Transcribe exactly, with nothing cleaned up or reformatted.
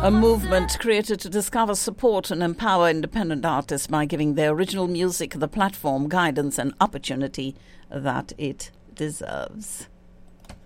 A movement created to discover, support and empower independent artists by giving their original music the platform, guidance and opportunity that it deserves.